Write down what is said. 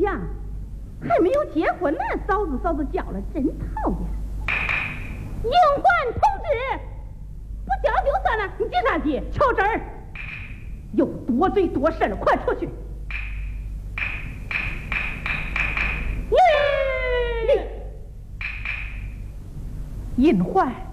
呀，还没有结婚呢，嫂子叫了，真讨厌。应焕同志，不叫就算了，你急啥急？瞧这儿，又多嘴多事了，快出去！印焕。